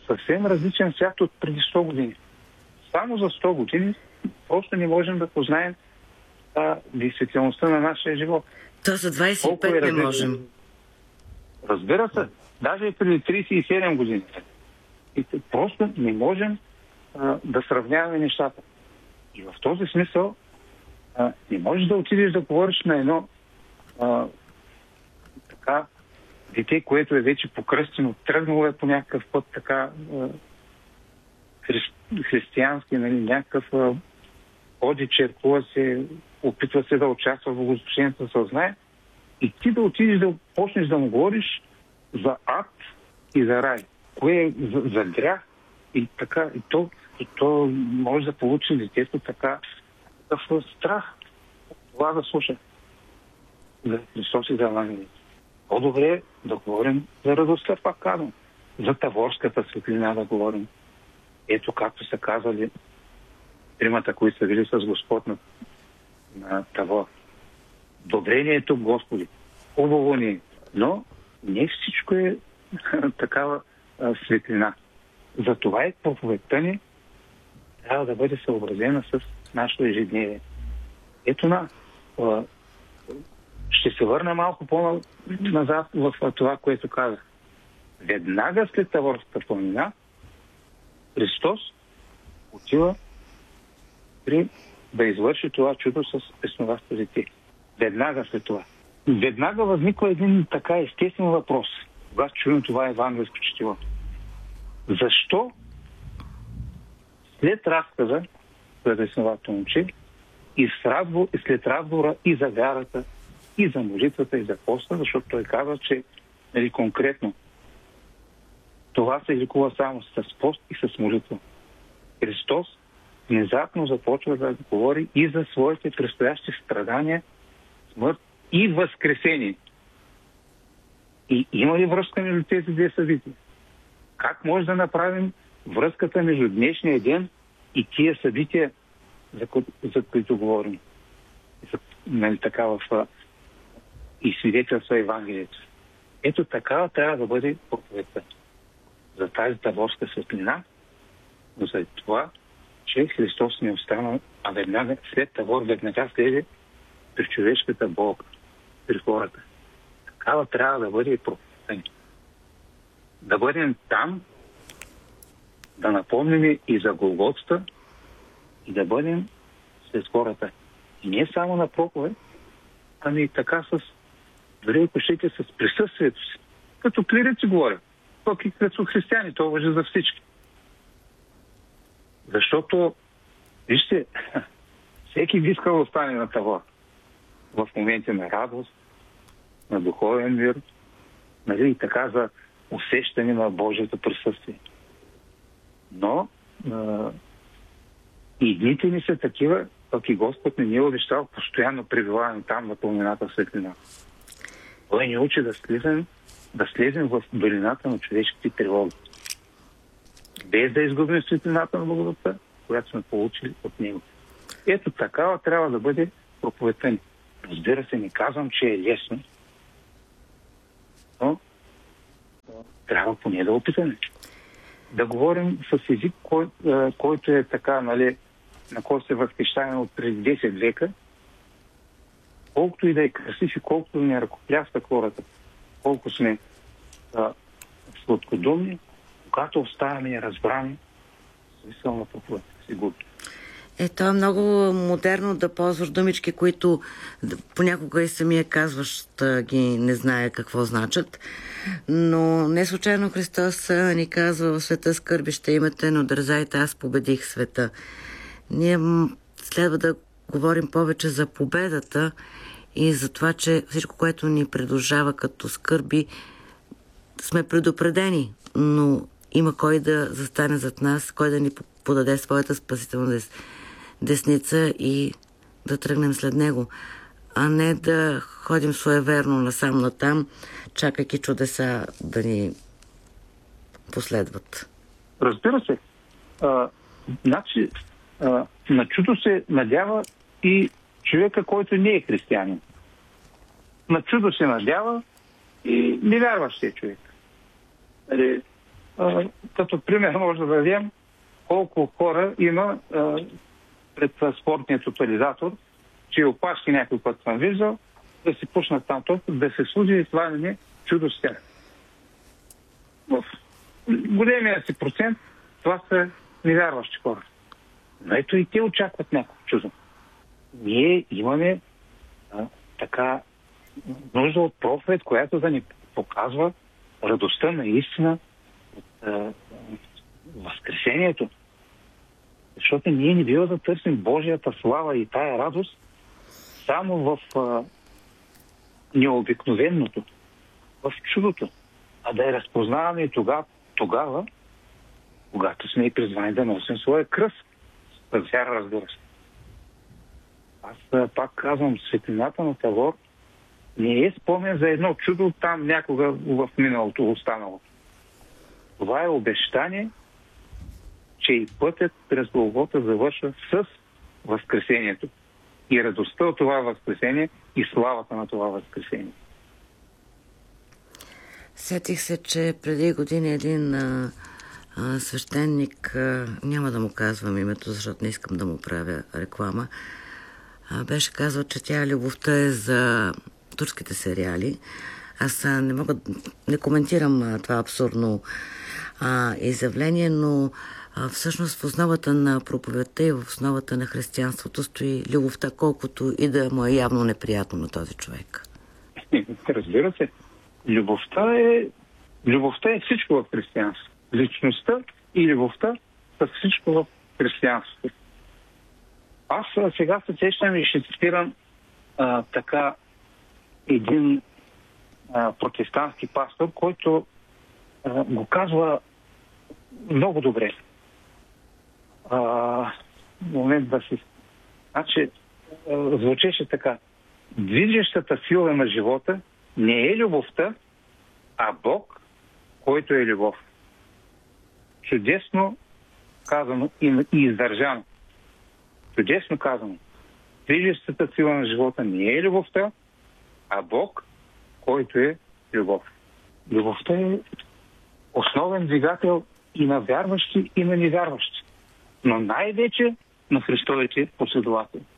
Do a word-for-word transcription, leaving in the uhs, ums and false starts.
съвсем различен свят от преди сто години. Само за сто години просто не можем да познаем а, действителността на нашия живот. То за двайсет и пет е не можем. Разбира се, даже и преди трийсет и седем години. И просто не можем а, да сравняваме нещата. И в този смисъл а, не можеш да отидеш да говориш на едно а, така дете, което е вече покръстено, тръгнало е по някакъв път така а, хри, християнски, нали, някакъв а, ходи, черкува се, опитва се да участва в богослужението, съзнае, и ти да отидеш да почнеш да му говориш за ад и за рай. Кое е за, за грях и така. И то, и то може да получи детето така такъв страх. Това да слуша. За Христос и за Евангелието. По-добре е да говорим за радостта, пак казвам. За таворската светлина да говорим. Ето както са казали тримата, които са били с Господ на, на Тавор. Добре ни е тук, Господи. Хубаво ни е. Но не всичко е такава а, светлина. Затова и проповедта ни трябва да бъде съобразена с нашето ежедневие. Ето на. А, ще се върна малко по-назад в това, което казах. Веднага след Таворската планина Христос отива при да извърши това чудо с песноващо дете. Веднага след това. Веднага възниква един така естествен въпрос, когато чуем това евангелско четиво. Защо след разказа за песновато момче и след разговора и за вярата, и за молитвата, и за поста, защото той казва, че нали, конкретно това се излекува само с пост и с молитва. Христос внезапно започва да говори и за своите предстоящи страдания, смърт и възкресение. И има ли връзка между тези две събития? Как може да направим връзката между днешния ден и тия събития, за, ко... за които говорим? За, нали, така в и свидетелства Евангелието. Ето такава трябва да бъде проповедта. За тази таворска светлина, но за това, че Христос не остана, а веднага след Тавор, веднага слезе при човешката болка, при хората. Такава трябва да бъде и проповедта. Да бъдем там, да напомним и за Голготата, и да бъдем след хората. И не само на проповед, ами и така с дори ако щете с присъствието си. Като клирици говоря. Пък и като християни, това важи за всички. Защото, вижте, всеки би искал да остане на Тавор. В моменти на радост, на духовен мир, нали, и така за усещане на Божието присъствие. Но а, и дните ни са такива, пък и Господ не ни е обещал постоянно пребиваване там на планината светлина. Той ни учи да слезем, да слезем в долината на човешките тревоги. Без да изгубим светлината на благодата, която сме получили от него. Ето такава трябва да бъде проповедта ни. Разбира се, не казвам, че е лесно, но трябва поне да опитаме. Да говорим с език, кой, който е така, нали, на който се възхищаваме от преди десет века, колкото и да е красив и колкото да не ръкопляска хората, колко сме а, сладкодумни, когато оставаме неразбрани, смисъл на проповед, сигурно. Е, то е много модерно да ползваш думички, които понякога и самия казваш, да ги не знае какво значат. Но не случайно Христос ни казва: в света скърби ще имате, но дързайте, аз победих света. Ние следва да говорим повече за победата и за това, че всичко, което ни придружава като скърби, сме предупредени, но има кой да застане зад нас, кой да ни подаде своята спасителна десница и да тръгнем след него, а не да ходим своеверно насам натам, чакайки чудеса да ни последват. Разбира се. А, значи, а, на чудо се надява и човека, който не е християнин. На чудо се надява и невярващия човек. а, като пример може да дадем колко хора има а, пред спортния тотализатор, че опашки някой път съм виждал, да си пушнат там толкова, да се служи и това не е чудо с тях. В големия си процент това са невярващи хора. Но ето и те очакват някакво чудо. Ние имаме а, така нужда от проповед, която да ни показва радостта наистина от а, възкресението. Защото ние не бива да търсим Божията слава и тая радост само в а, необикновеното, в чудото, а да я разпознаваме и тогава, тогава когато сме и призвани да носим своя кръст. С вяра, разбира се. Аз а, пак казвам, светлината на Тавор не е спомен за едно чудо там някога в миналото останало. Това е обещание, че и пътят през Голгота завършва с възкресението. И радостта от това възкресение и славата на това възкресение. Сетих се, че преди години един а, а, свещеник, а, няма да му казвам името, защото не искам да му правя реклама, а, беше казал, че тя любовта е за турските сериали. Аз а, не мога, не коментирам а, това абсурдно а, изявление, но а, всъщност в основата на проповедта и в основата на християнството стои любовта, колкото и да му е явно неприятно на този човек. Разбира се. Любовта е, любовта е всичко в християнството. Личността и любовта са всичко в християнството. Аз сега се сещам и ще цитирам а, така един а, протестантски пастор, който а, го казва много добре. А, момент да си... Значи, а, звучеше така. Движещата сила на живота не е любовта, а Бог, който е любов. Чудесно казано и, и издържано. Чудесно казано. Движещата сила на живота не е любовта, а Бог, който е любов. Любовта е основен двигател и на вярващи, и на невярващи. Но най-вече на Христовите последователи.